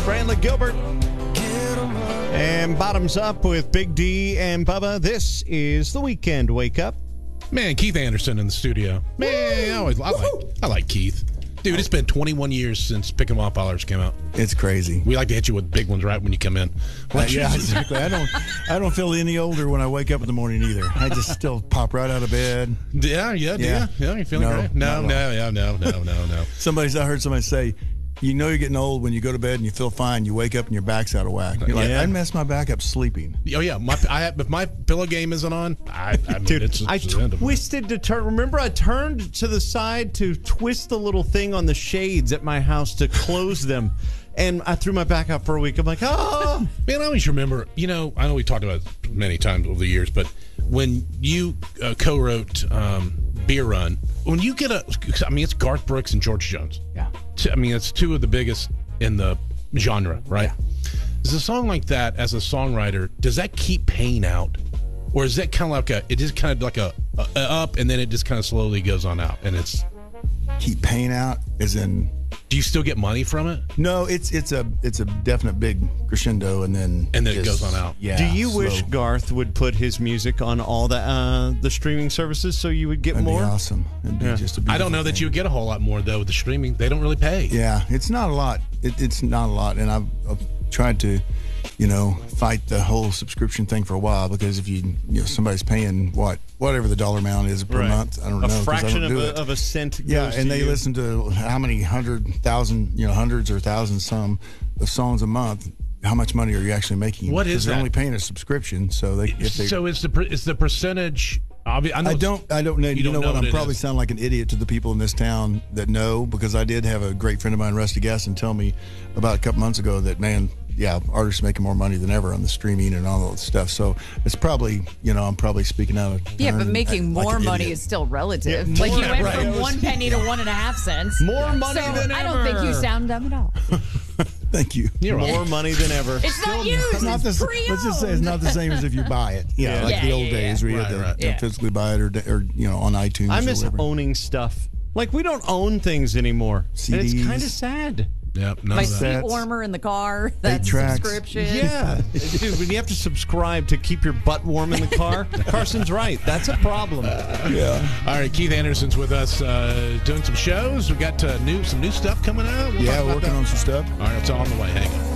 Brantley Gilbert. And Bottoms Up with Big D and Bubba. This is the Weekend Wake Up. Man, Keith Anderson in the studio. Man, I like Keith. Dude, it's been 21 years since Pick 'em Up Hollers came out. It's crazy. We like to hit you with big ones right when you come in. Yeah, exactly. I don't feel any older when I wake up in the morning either. I just still pop right out of bed. Yeah, you're feeling great. No. I heard somebody say, you know you're getting old when you go to bed and you feel fine. You wake up and your back's out of whack. You're like, I messed my back up sleeping. Oh yeah, if my pillow game isn't on, I mean, dude, it's I twisted to turn. Remember, I turned to the side to twist the little thing on the shades at my house to close them, and I threw my back out for a week. I'm like, oh man, I always remember. I know we talked about it many times over the years, but when you co-wrote Beer Run, when you get it's Garth Brooks and George Jones. Yeah. It's two of the biggest in the genre, right? Yeah. Is a song like that, as a songwriter, does that keep paying out? Or is that kind of like a up and then it just kind of slowly goes on out and it's... Keep paying out as in... Do you still get money from it? No, it's a definite big crescendo and then it goes on out. Yeah. Do you wish Garth would put his music on all the streaming services so you would get more? That'd be awesome. It'd be just a beautiful I don't know that you would get a whole lot more though with the streaming. They don't really pay. Yeah, it's not a lot. It's not a lot, and I've tried to, fight the whole subscription thing for a while because if somebody's paying whatever the dollar amount is per month, I don't know. A fraction of a cent. Yeah, and they listen to how many hundreds or thousands some of songs a month. How much money are you actually making? What is that? Because they're only paying a subscription, so is the percentage. I don't know. You know what? I'm probably sound like an idiot to the people in this town that know, because I did have a great friend of mine, Rusty Gasson, tell me about a couple months ago that, man, artists making more money than ever on the streaming and all that stuff. So it's probably, I'm probably speaking out of turn. Yeah, but making more money is still relative. Yeah, you went from 1 penny to 1.5 cents. More money than ever. I don't think you sound dumb at all. Thank you. More money than ever. It's not used. It's pre-owned. Let's just say it's not the same as if you buy it. Like the old days where you had to physically buy it or on iTunes. I miss owning stuff. Like, we don't own things anymore. CDs. And it's kind of sad. Yep, my seat warmer in the car. That's subscription. Yeah, dude. When you have to subscribe to keep your butt warm in the car, Carson's right. That's a problem. Yeah. All right, Keith Anderson's with us doing some shows. We got some new stuff coming out. We're working on some stuff. All right, it's all on the way. Hang on.